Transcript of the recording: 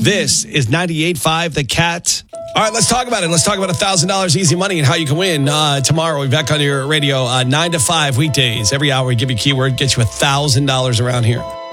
This is 98.5 The Cat. All right, let's talk about it. Let's talk about $1,000 easy money and how you can win. Tomorrow, we'll be back on your radio 9 to 5 weekdays. Every hour, we give you a keyword, get you $1,000 around here.